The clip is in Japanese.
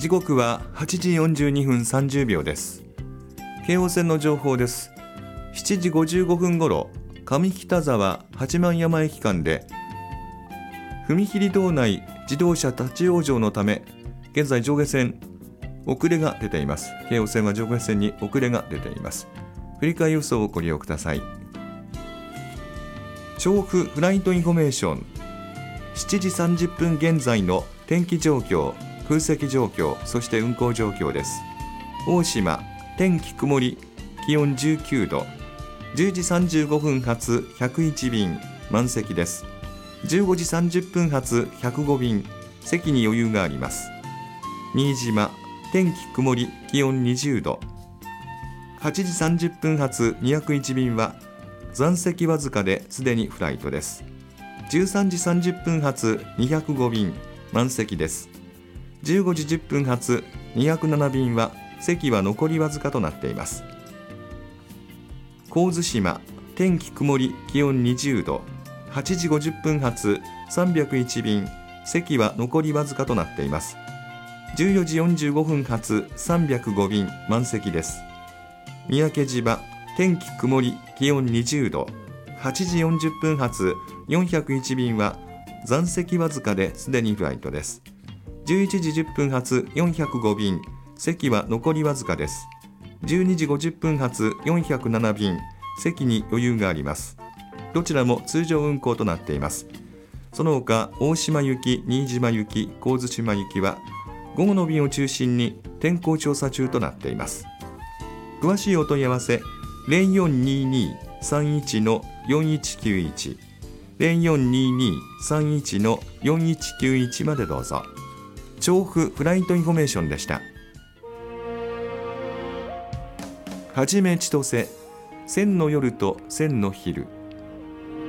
時刻は8時42分30秒です。京王線の情報です。7時55分ごろ、上北沢八幡山駅間で踏切道内自動車立ち往生のため、現在上下線遅れが出ています。京王線は上下線に遅れが出ています。振り替え輸送をご利用ください。調布フライトインフォメーション、7時30分現在の天気状況、空席状況、そして運行状況です。大島、天気曇り、気温19度、10時35分発101便、満席です。15時30分発105便、席に余裕があります。新島、天気曇り、気温20度、8時30分発201便は残席わずかですでにフライトです。13時30分発205便、満席です。15時10分発207便は席は残りわずかとなっています。神津島、天気曇り、気温20度、8時50分発301便、席は残りわずかとなっています。14時45分発305便、満席です。三宅島、天気曇り、気温20度、8時40分発401便は残席わずかですでにフライトです。11時10分発405便、席は残りわずかです。12時50分発407便、席に余裕があります。どちらも通常運行となっています。その他、大島行き、新島行き、神津島行きは午後の便を中心に天候調査中となっています。詳しいお問い合わせ 0422-31-4191 0422-31-4191 までどうぞ。調布フライトインフォメーションでした。はじめ千歳、千の夜と千の昼。